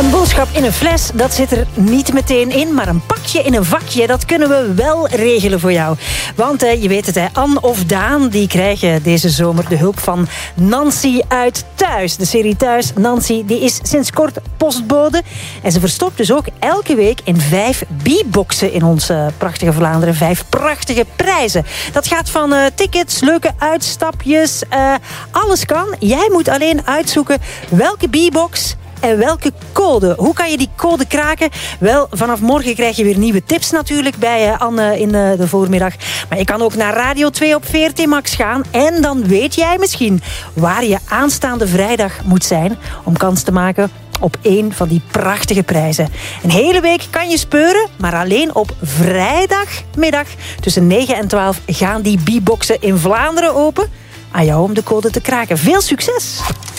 Een boodschap in een fles, dat zit er niet meteen in. Maar een pakje in een vakje, dat kunnen we wel regelen voor jou. Want je weet het, Anne of Daan, die krijgen deze zomer de hulp van Nancy uit Thuis. De serie Thuis. Nancy, die is sinds kort postbode. En ze verstopt dus ook elke week in 5 B-boxen in ons prachtige Vlaanderen. 5 prachtige prijzen. Dat gaat van tickets, leuke uitstapjes. Alles kan. Jij moet alleen uitzoeken welke B-box en welke code. Hoe kan je die code kraken? Wel, vanaf morgen krijg je weer nieuwe tips natuurlijk bij Anne in de voormiddag. Maar je kan ook naar Radio 2 op VRT Max gaan. En dan weet jij misschien waar je aanstaande vrijdag moet zijn om kans te maken op één van die prachtige prijzen. Een hele week kan je speuren, maar alleen op vrijdagmiddag tussen 9 en 12 gaan die B-boxen in Vlaanderen open. Aan jou om de code te kraken. Veel succes!